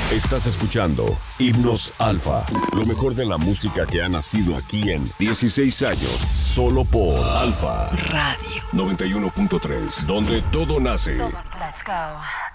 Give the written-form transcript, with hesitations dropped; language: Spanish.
Estás escuchando Himnos Alfa, lo mejor de la música que ha nacido aquí en 16 años, solo por Alfa Radio 91.3, donde todo nace. Let's go.